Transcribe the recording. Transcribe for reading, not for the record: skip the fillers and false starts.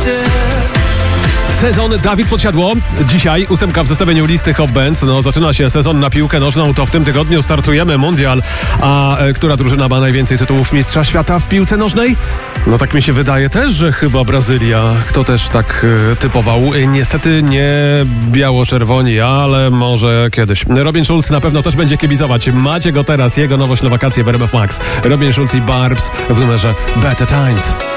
Sezon Dawid Podsiadło. Dzisiaj 8 w zestawieniu listy Hot Bands. No, zaczyna się sezon na piłkę nożną, to w tym tygodniu startujemy mundial. A która drużyna ma najwięcej tytułów mistrza świata w piłce nożnej? No tak mi się wydaje też, że chyba Brazylia. Kto też tak typował? Niestety nie biało-czerwoni, ale może kiedyś. Robin Schulz na pewno też będzie kibicować. Macie go teraz, jego nowość na wakacje w RMF Max. Robin Schulz i Barbs w numerze Better Times.